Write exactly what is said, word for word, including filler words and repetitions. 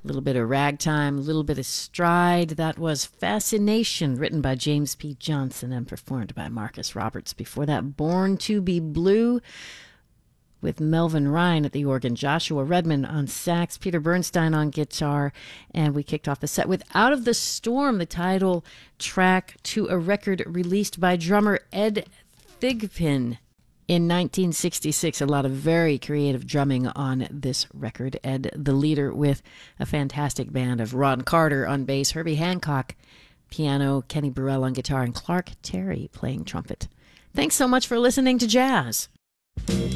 A little bit of ragtime, a little bit of stride. That was Fascination, written by James P. Johnson and performed by Marcus Roberts. Before that, Born to be Blue, with Melvin Ryan at the organ, Joshua Redman on sax, Peter Bernstein on guitar, and we kicked off the set with Out of the Storm, the title track to a record released by drummer Ed Thigpen in nineteen sixty-six. A lot of very creative drumming on this record. Ed, the leader, with a fantastic band of Ron Carter on bass, Herbie Hancock piano, Kenny Burrell on guitar, and Clark Terry playing trumpet. Thanks so much for listening to Jazz.